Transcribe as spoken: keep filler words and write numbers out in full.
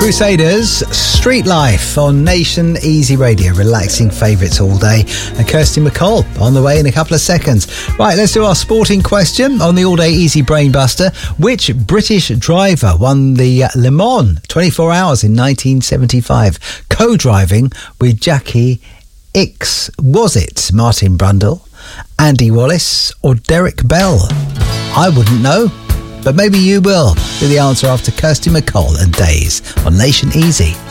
Crusaders, Street Life on Nation Easy Radio, relaxing favourites all day. And Kirsty MacColl on the way in a couple of seconds. Right, let's do our sporting question on the All Day Easy Brainbuster. Which British driver won the Le Mans twenty-four hours in nineteen seventy-five, co-driving with Jackie Ickx? Was it Martin Brundle, Andy Wallace or Derek Bell? I wouldn't know, but maybe you will. Be the answer after Kirsty MacColl and Days on Nation Easy.